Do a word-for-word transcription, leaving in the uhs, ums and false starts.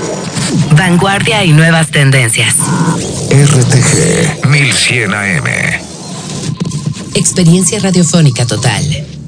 Vanguardia y nuevas tendencias. R T G mil cien A M. Experiencia radiofónica total.